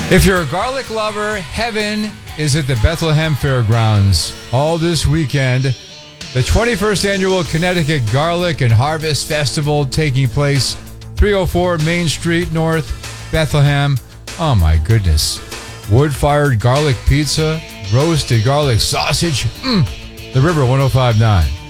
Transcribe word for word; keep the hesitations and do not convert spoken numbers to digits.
If you're a garlic lover, heaven is at the Bethlehem Fairgrounds all this weekend. The twenty-first Annual Connecticut Garlic and Harvest Festival taking place three oh four Main Street North, Bethlehem. Oh my goodness. Wood-fired garlic pizza, roasted garlic sausage. Mm. The River one oh five point nine.